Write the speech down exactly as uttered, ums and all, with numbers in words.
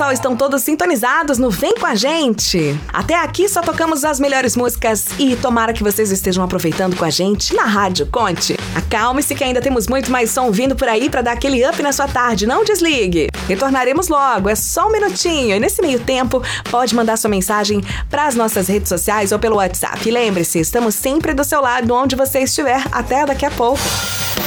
pessoal estão todos sintonizados no Vem Com A Gente. Até aqui só tocamos as melhores músicas e tomara que vocês estejam aproveitando com a gente na Rádio Conte. Acalme-se que ainda temos muito mais som vindo por aí para dar aquele up na sua tarde, não desligue. Retornaremos logo, é só um minutinho e nesse meio tempo pode mandar sua mensagem para as nossas redes sociais ou pelo WhatsApp. E lembre-se, estamos sempre do seu lado onde você estiver. Até daqui a pouco.